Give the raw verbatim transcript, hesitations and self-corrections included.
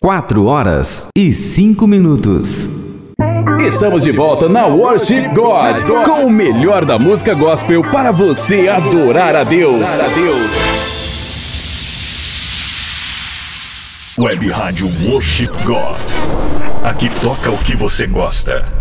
quatro horas e cinco minutos. Estamos de volta na Worship God, com o melhor da música gospel para você adorar a Deus. Web Rádio Worship God. Aqui toca o que você gosta.